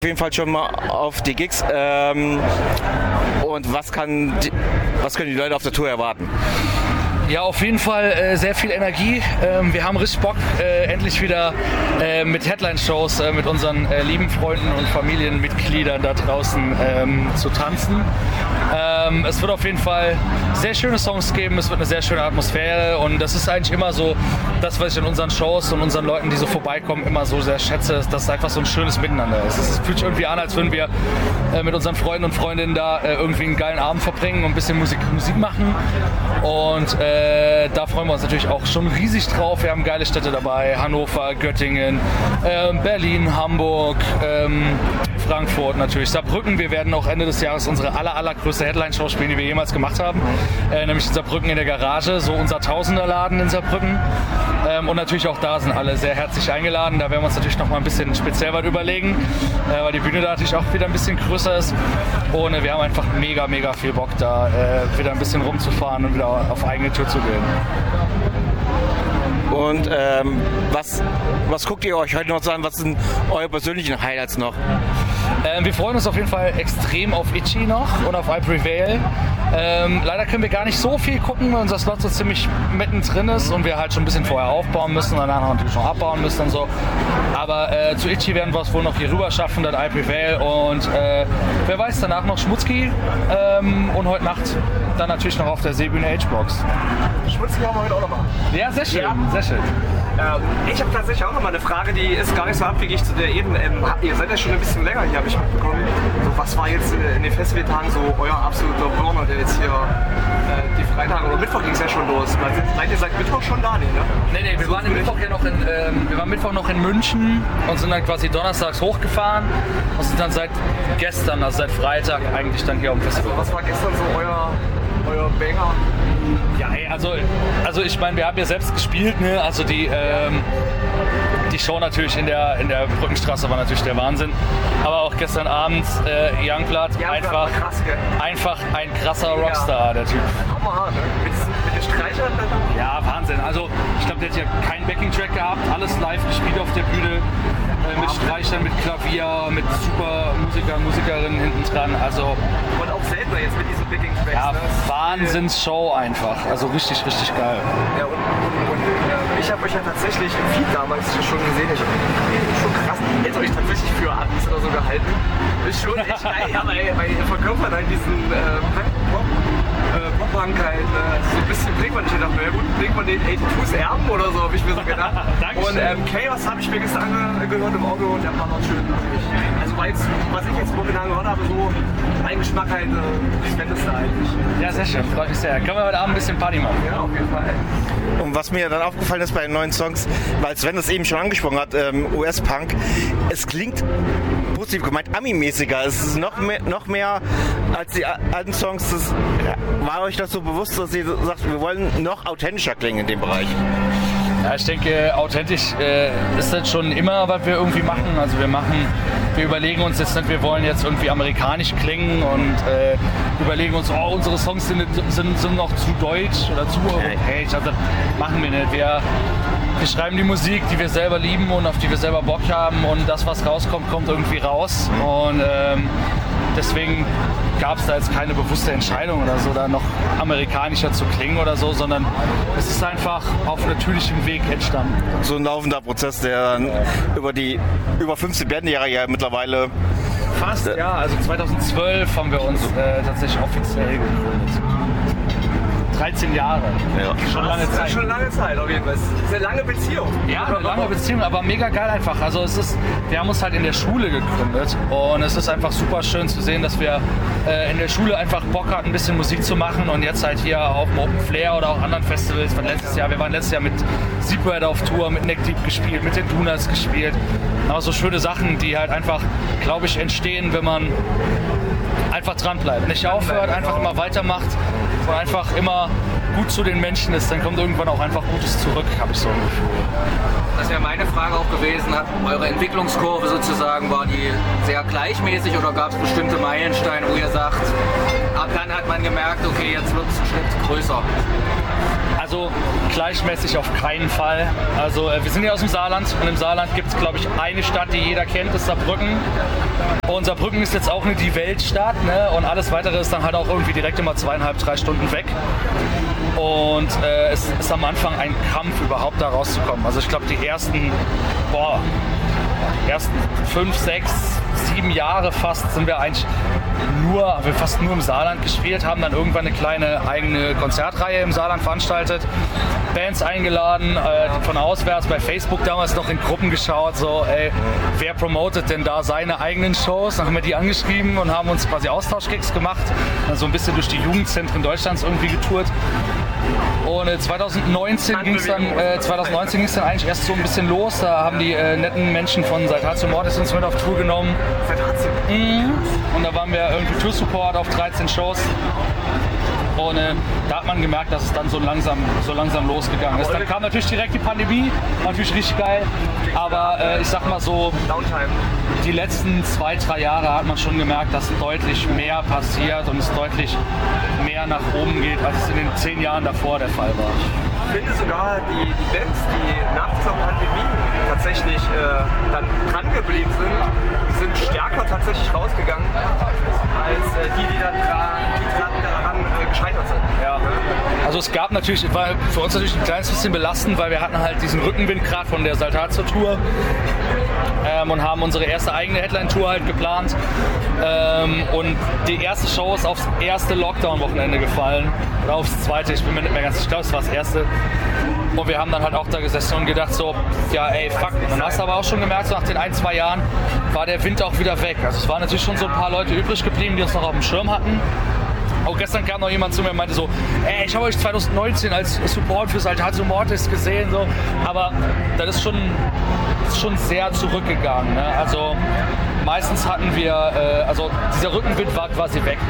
Auf jeden Fall schon mal auf die Gigs. Und was können die Leute auf der Tour erwarten? Ja, auf jeden Fall sehr viel Energie. Wir haben richtig Bock, endlich wieder mit Headline-Shows mit unseren lieben Freunden und Familienmitgliedern da draußen zu tanzen. Es wird auf jeden Fall sehr schöne Songs geben, es wird eine sehr schöne Atmosphäre und das ist eigentlich immer so das, was ich in unseren Shows und unseren Leuten, die so vorbeikommen, immer so sehr schätze, dass es einfach so ein schönes Miteinander ist. Es fühlt sich irgendwie an, als würden wir mit unseren Freunden und Freundinnen da irgendwie einen geilen Abend verbringen und ein bisschen Musik machen und da freuen wir uns natürlich auch schon riesig drauf. Wir haben geile Städte dabei, Hannover, Göttingen, Berlin, Hamburg, Frankfurt natürlich, Saarbrücken. Wir werden auch Ende des Jahres unsere allergrößte Headline-Show spielen, die wir jemals gemacht haben. Nämlich in Saarbrücken in der Garage, so unser Tausender-Laden in Saarbrücken. Und natürlich auch da sind alle sehr herzlich eingeladen. Da werden wir uns natürlich noch mal ein bisschen speziell was überlegen, weil die Bühne da natürlich auch wieder ein bisschen größer ist. Und wir haben einfach mega viel Bock, da wieder ein bisschen rumzufahren und wieder auf eigene Tour zu gehen. Und was guckt ihr euch heute noch so an? Was sind eure persönlichen Highlights noch? Wir freuen uns auf jeden Fall extrem auf Itchy noch und auf I Prevail. Leider können wir gar nicht so viel gucken, weil unser Slot so ziemlich mittendrin ist und wir halt schon ein bisschen vorher aufbauen müssen und danach natürlich noch abbauen müssen und so. Aber zu Itchy werden wir es wohl noch hier rüber schaffen, dann I Prevail und wer weiß, danach noch Schmutzki und heute Nacht dann natürlich noch auf der Seebühne H-Box. Schmutzki haben wir heute auch noch mal. Ja, sehr schön, sehr schön. Ich habe tatsächlich auch noch mal eine Frage, die ist gar nicht so abwegig zu der eben. Ihr seid ja schon ein bisschen länger hier, habe ich mitbekommen. So, was war jetzt in den Festivaltagen so euer absoluter Burner, der jetzt hier die Freitage oder Mittwoch ging es ja schon los. Seid ihr seit Mittwoch schon da? Nee, wir waren Mittwoch ja noch wir waren Mittwoch noch in München und sind dann quasi donnerstags hochgefahren und sind dann seit gestern, also seit Freitag eigentlich dann hier am Festival. Also was war gestern so euer Banger? Ja, also ich meine, wir haben ja selbst gespielt, ne? Also die Show natürlich in der Brückenstraße war natürlich der Wahnsinn. Aber auch gestern Abend Youngblood, einfach ein krasser Rockstar, der Typ. Hammer, ne? Mit den Streichern? Ja, Wahnsinn. Also ich glaube, der hat ja keinen Backing-Track gehabt, alles live gespielt auf der Bühne. Mit Streichern, mit Klavier, mit super Musikerinnen hinten dran. Also, und auch selber jetzt mit diesen Backing-Tracks. Ja, Wahnsinns-Show einfach. Also richtig geil. Ja, und ich habe euch ja tatsächlich im Feed damals schon gesehen. Schon krass. Hätte euch tatsächlich für Amis oder so gehalten. Ist schon echt geil, ja, weil ihr verkörpert halt diesen Pop-Punk halt so ein bisschen Blink-Man. Ich dachte, ja gut, Blink-Man den 82s Erben oder so, habe ich mir so gedacht. Und Chaos habe ich mir gestern angehört im Auto und der war noch schön. Also war jetzt, was ich jetzt momentan gehört habe, so mein Geschmack halt das Fetteste eigentlich. Ja, sehr schön, freut mich sehr. Können wir heute Abend ein bisschen Party machen? Ja, auf jeden Fall. Und was mir dann aufgefallen ist bei den neuen Songs, weil Sven das eben schon angesprochen hat, US-Punk, es klingt positiv gemeint Ami-mäßiger. Es ist noch mehr als die alten Songs. War euch das so bewusst, dass ihr sagt, wir wollen noch authentischer klingen in dem Bereich? Ja, ich denke, authentisch ist das schon immer, was wir irgendwie machen. Also wir überlegen uns jetzt nicht, wir wollen jetzt irgendwie amerikanisch klingen und überlegen uns, unsere Songs sind noch zu deutsch oder zu europäisch. Also das machen wir nicht. Wir schreiben die Musik, die wir selber lieben und auf die wir selber Bock haben und das, was rauskommt, kommt irgendwie raus. Und deswegen gab es da jetzt keine bewusste Entscheidung oder so, da noch amerikanischer zu klingen oder so, sondern es ist einfach auf natürlichem Weg entstanden. So ein laufender Prozess, der dann über 15 Bandjahre ja mittlerweile... Fast, ja. Also 2012 haben wir uns tatsächlich offiziell gegründet. 13 Jahre. Ja. Schon lange Zeit. Schon lange Zeit auf jeden Fall. Das ist eine lange Beziehung. Ja, eine lange Beziehung, aber mega geil einfach. Also wir haben uns halt in der Schule gegründet und es ist einfach super schön zu sehen, dass wir in der Schule einfach Bock hatten, ein bisschen Musik zu machen und jetzt halt hier auf dem Open Flair oder auch anderen Festivals von letztes Jahr. Wir waren letztes Jahr mit Seabread auf Tour, mit Neck Deep gespielt, mit den Donuts gespielt. Aber so schöne Sachen, die halt einfach, glaube ich, entstehen, wenn man einfach dran bleibt, nicht aufhört, einfach immer weitermacht und einfach immer gut zu den Menschen ist, dann kommt irgendwann auch einfach Gutes zurück, habe ich so ein Gefühl. Das wäre meine Frage auch gewesen, eure Entwicklungskurve sozusagen, war die sehr gleichmäßig oder gab es bestimmte Meilensteine, wo ihr sagt, ab dann hat man gemerkt, okay, jetzt wird es ein Schritt größer? Also gleichmäßig auf keinen Fall. Also wir sind ja aus dem Saarland und im Saarland gibt es, glaube ich, eine Stadt, die jeder kennt, ist Saarbrücken. Und Saarbrücken ist jetzt auch nicht die Weltstadt, ne? Und alles Weitere ist dann halt auch irgendwie direkt immer 2,5-3 Stunden weg. Und es ist am Anfang ein Kampf, überhaupt da rauszukommen. Also ich glaube, die ersten 5, 6, 7 Jahre fast sind wir eigentlich fast nur im Saarland gespielt, haben dann irgendwann eine kleine eigene Konzertreihe im Saarland veranstaltet, Bands eingeladen, von auswärts bei Facebook damals noch in Gruppen geschaut, so ey, wer promotet denn da seine eigenen Shows? Dann haben wir die angeschrieben und haben uns quasi Austauschgigs gemacht, dann so ein bisschen durch die Jugendzentren Deutschlands irgendwie getourt. Und 2019 ging es dann eigentlich erst so ein bisschen los. Da haben die netten Menschen von Saltatio Mortis uns mit auf Tour genommen. Und da waren wir irgendwie Tour Support auf 13 Shows. Und da hat man gemerkt, dass es dann so langsam losgegangen ist. Dann kam natürlich direkt die Pandemie, war natürlich richtig geil. Aber ich sag mal so, die letzten 2-3 Jahre hat man schon gemerkt, dass deutlich mehr passiert und es deutlich mehr nach oben geht, als es in den 10 Jahren davor der Fall war. Ich finde sogar die Bands, die nach dieser Pandemie tatsächlich dann dran geblieben sind stärker tatsächlich rausgegangen als die dann daran gescheitert sind. Ja. Also es gab natürlich, war für uns natürlich ein kleines bisschen belastend, weil wir hatten halt diesen Rückenwind gerade von der Saltatio-Tour und haben unsere erste eigene Headline-Tour halt geplant. Und die erste Show ist aufs erste Lockdown-Wochenende gefallen. Oder aufs zweite, ich bin mir nicht mehr ganz sicher, ich glaube, es war das erste. Und wir haben dann halt auch da gesessen und gedacht so, ja ey, fuck. Und dann hast du aber auch schon gemerkt, so nach den 1-2 Jahren war der Wind auch wieder weg. Also es waren natürlich schon so ein paar Leute übrig geblieben, die uns noch auf dem Schirm hatten. Auch gestern kam noch jemand zu mir und meinte so, ey, ich habe euch 2019 als Support für Saltatio Mortis gesehen, so. Aber das ist schon sehr zurückgegangen, ne? Also meistens hatten wir, also dieser Rückenwind war quasi weg.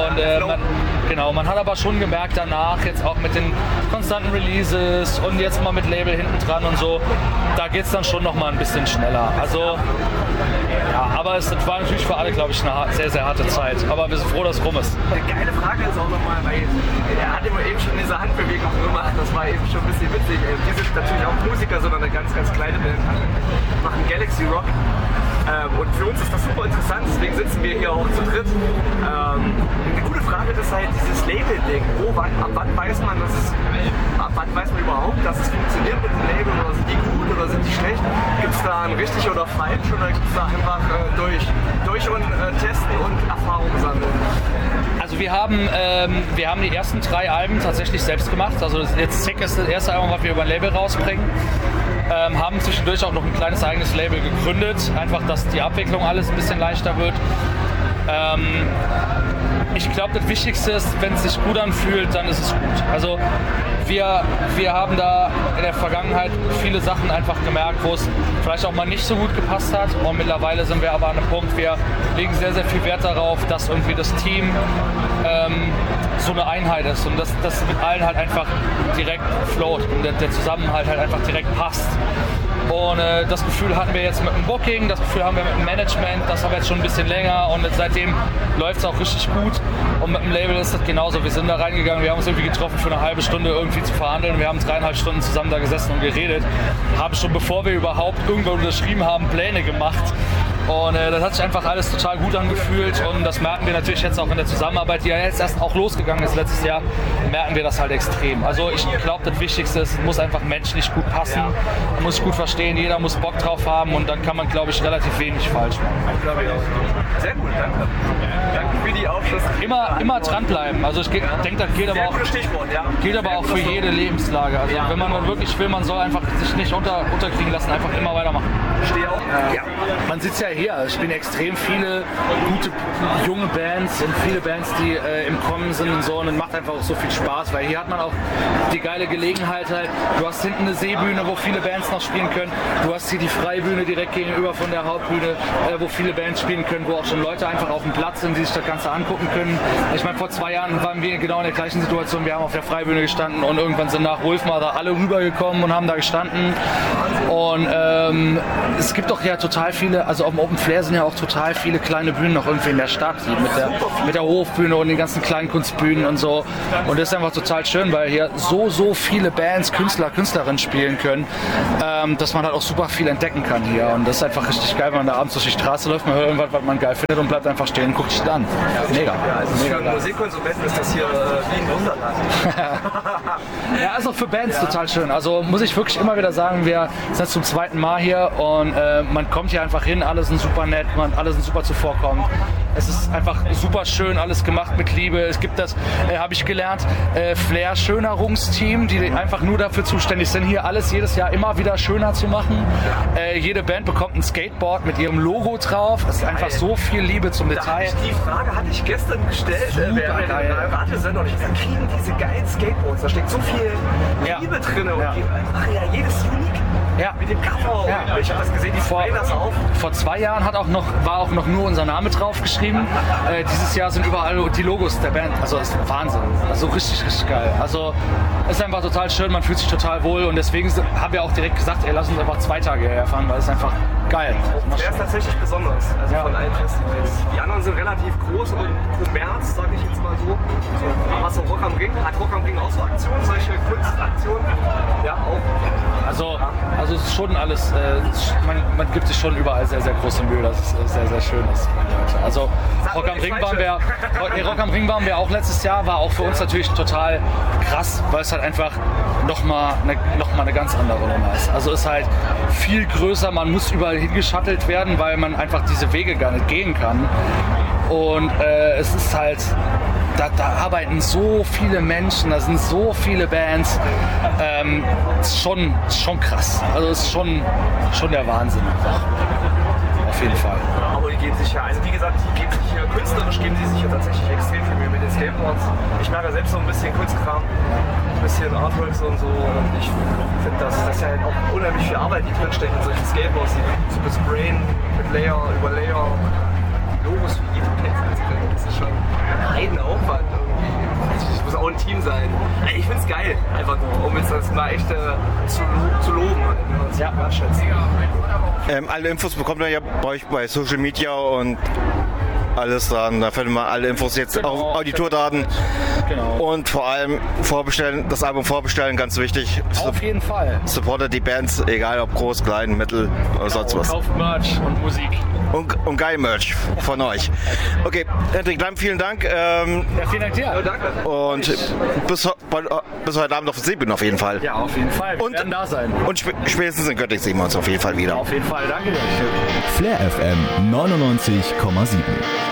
Und man hat aber schon gemerkt danach, jetzt auch mit den konstanten Releases und jetzt mal mit Label hinten dran und so, da geht es dann schon noch mal ein bisschen schneller. Also, ja, aber es war natürlich für alle, glaube ich, eine sehr, sehr harte Zeit. Aber wir sind froh, dass es rum ist. Eine geile Frage ist auch nochmal, weil er hat immer eben schon diese Handbewegung gemacht, das war eben schon ein bisschen witzig. Die sind natürlich auch Musiker, sondern eine ganz, ganz kleine Band, machen Galaxy Rock. Und für uns ist das super interessant, deswegen sitzen wir hier auch zu dritt. Eine gute Frage ist halt dieses Label-Ding. Ab wann weiß man überhaupt, dass es funktioniert mit dem Label? Oder sind die gut oder sind die schlecht? Gibt es da ein richtig oder falsch oder gibt es da einfach durch und testen und Erfahrung sammeln? Also wir haben die ersten 3 Alben tatsächlich selbst gemacht. Also jetzt Zick ist das erste Album, was wir über ein Label rausbringen. Haben zwischendurch auch noch ein kleines eigenes Label gegründet, einfach, dass die Abwicklung alles ein bisschen leichter wird. Ich glaube, das Wichtigste ist, wenn es sich gut anfühlt, dann ist es gut. Also wir haben da in der Vergangenheit viele Sachen einfach gemerkt, wo es vielleicht auch mal nicht so gut gepasst hat. Und mittlerweile sind wir aber an einem Punkt, wir legen sehr, sehr viel Wert darauf, dass irgendwie das Team so eine Einheit ist und dass das mit allen halt einfach direkt float und der Zusammenhalt halt einfach direkt passt. Und das Gefühl hatten wir jetzt mit dem Booking, das Gefühl haben wir mit dem Management, das haben wir jetzt schon ein bisschen länger und seitdem läuft es auch richtig gut. Und mit dem Label ist das genauso. Wir sind da reingegangen, wir haben uns irgendwie getroffen für eine halbe Stunde irgendwie zu verhandeln. Wir haben 3,5 Stunden zusammen da gesessen und geredet. Haben schon, bevor wir überhaupt irgendwo unterschrieben haben, Pläne gemacht. Und das hat sich einfach alles total gut angefühlt und das merken wir natürlich jetzt auch in der Zusammenarbeit, die ja jetzt erst auch losgegangen ist letztes Jahr, merken wir das halt extrem. Also ich glaube, das Wichtigste ist, es muss einfach menschlich gut passen, man muss gut verstehen, jeder muss Bock drauf haben und dann kann man, glaube ich, relativ wenig falsch machen. Glaube ich auch. Sehr gut, danke. Danke für die Aufschluss. Immer dranbleiben. Also ich denke, das gilt aber auch für jede Lebenslage. Also wenn man dann wirklich will, man soll einfach sich nicht unterkriegen lassen, einfach immer weitermachen. Stehe auch. Ja. Man sitzt ja hier, es spielen extrem viele gute junge Bands und viele Bands, die im Kommen sind und so, und es macht einfach auch so viel Spaß, weil hier hat man auch die geile Gelegenheit halt, du hast hinten eine Seebühne, wo viele Bands noch spielen können, du hast hier die Freibühne direkt gegenüber von der Hauptbühne, wo viele Bands spielen können, wo auch schon Leute einfach auf dem Platz sind, die sich das Ganze angucken können. Ich meine, vor 2 Jahren waren wir genau in der gleichen Situation. Wir haben auf der Freibühne gestanden und irgendwann sind nach Wolfmother alle rübergekommen und haben da gestanden. Und es gibt doch ja total viele, also auf dem Open Flair sind ja auch total viele kleine Bühnen noch irgendwie in der Stadt, mit der Hofbühne und den ganzen Kleinkunstbühnen und so. Und das ist einfach total schön, weil hier so viele Bands, Künstler, Künstlerinnen spielen können, dass man halt auch super viel entdecken kann hier. Und das ist einfach richtig geil, wenn man da abends durch die Straße läuft, man hört irgendwas, was man geil findet und bleibt einfach stehen und guckt sich das an. Mega. Ja, also für einen Musikkonsumenten ist das hier wie ein Wunderland. Ja, ist auch für Bands total schön. Also muss ich wirklich immer wieder sagen, wir sind jetzt zum 2. Mal hier und man kommt hier einfach hin, alle sind super nett, alle sind super zuvorkommend. Es ist einfach super schön, alles gemacht mit Liebe. Es gibt das, habe ich gelernt, Flair-Schönerungsteam, die einfach nur dafür zuständig sind, hier alles jedes Jahr immer wieder schöner zu machen. Jede Band bekommt ein Skateboard mit ihrem Logo drauf. Es ist einfach so viel Liebe zum Detail. Die Frage hatte ich gestern gestellt, während der Ratesendung. Und ich gesagt, kriegen diese geilen Skateboards, da steckt so viel Liebe drin. Und die machen ja jedes unique. Ja. Mit dem Cover. Ja. Ich habe das gesehen, die sprayen das auf. Vor 2 Jahren war auch noch nur unser Name drauf geschrieben. Dieses Jahr sind überall die Logos der Band. Also ist Wahnsinn. Also richtig geil. Also ist einfach total schön, man fühlt sich total wohl und deswegen haben wir auch direkt gesagt, ey, lass uns einfach 2 Tage hierher fahren, weil es einfach geil. Der ist tatsächlich besonders, also von allen Festivals. Die anderen sind relativ groß und Kommerz, sage ich jetzt mal so. Aber so Rock am Ring, hat Rock am Ring auch so Aktionen, solche Kunstaktionen? Ja, auch. Also es ist schon alles, man gibt sich schon überall sehr, sehr große Mühe, dass es sehr, sehr schön ist. Also Rock am Ring waren wir auch letztes Jahr, war auch für uns natürlich total krass, weil es halt einfach nochmal eine ganz andere Nummer ist. Also ist halt viel größer, man muss überall hingeschattelt werden, weil man einfach diese Wege gar nicht gehen kann. Und es ist halt, da arbeiten so viele Menschen, da sind so viele Bands. Ist schon krass. Also ist schon der Wahnsinn einfach. Auf jeden Fall. Aber die geben sich ja, also wie gesagt, künstlerisch geben sie sich ja tatsächlich extrem viel Mühe mit den Skateboards. Ich mag ja selbst so ein bisschen Kunstkram, ein bisschen Artworks und so. Und ich finde, das ist ja auch unheimlich viel Arbeit, die drinsteckt in solchen Skateboards, die zu besprayen mit Layer über Layer. Logos für jede Band. Das ist schon ein Heidenaufwand irgendwie. Das muss auch ein Team sein. Ich finde es geil, einfach nur, um jetzt das mal echt zu loben, wenn man es wertschätzt. Alle Infos bekommt ihr ja bei euch bei Social Media und alles dran. Da findet man alle Infos jetzt auf Auditordaten. Genau. Und vor allem das Album vorbestellen, ganz wichtig. Auf jeden Fall. Supportet die Bands, egal ob groß, klein, mittel oder sonst was. Kauft Merch und Musik. Und geil Merch von euch. Okay, Hendrik, dann vielen Dank. Vielen Dank dir. Ja, danke. Und bis heute Abend auf der Seebühne auf jeden Fall. Ja, auf jeden Fall. Wir werden da sein. Und spätestens in Göttingen sehen wir uns auf jeden Fall wieder. Auf jeden Fall. Danke dir. Flair FM 99,7.